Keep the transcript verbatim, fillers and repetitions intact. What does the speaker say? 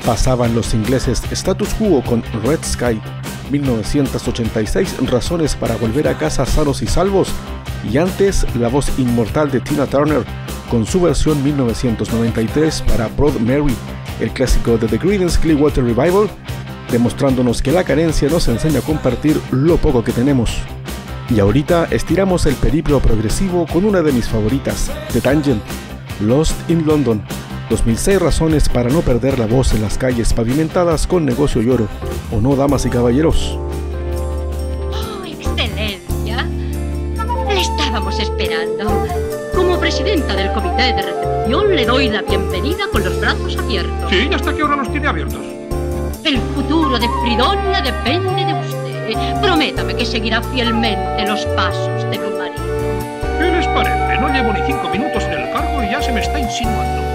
Pasaban los ingleses Status Quo con Red Sky, mil novecientos ochenta y seis, Razones para volver a casa sanos y salvos, y antes la voz inmortal de Tina Turner con su versión mil novecientos noventa y tres para Proud Mary, el clásico de The Creedence Clearwater Revival, demostrándonos que la carencia nos enseña a compartir lo poco que tenemos. Y ahorita estiramos el periplo progresivo con una de mis favoritas, The Tangent, Lost in London, dos mil seis razones para no perder la voz en las calles pavimentadas con Negocio y Oro, ¿o no, damas y caballeros? ¡Oh, excelencia! Le estábamos esperando. Como presidenta del comité de recepción le doy la bienvenida con los brazos abiertos. Sí, ¿y hasta qué hora los tiene abiertos? El futuro de Fridonia depende de usted. Prométame que seguirá fielmente los pasos de mi marido. ¿Qué les parece? No llevo ni cinco minutos en el cargo y ya se me está insinuando.